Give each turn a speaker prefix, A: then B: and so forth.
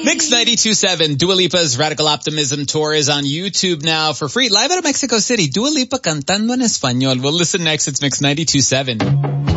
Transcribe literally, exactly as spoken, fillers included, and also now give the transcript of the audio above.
A: Mix ninety-two point seven, Dua Lipa's Radical Optimism Tour is on YouTube now for free. Live out of Mexico City, Dua Lipa cantando en español. We'll listen next. It's Mix ninety-two point seven.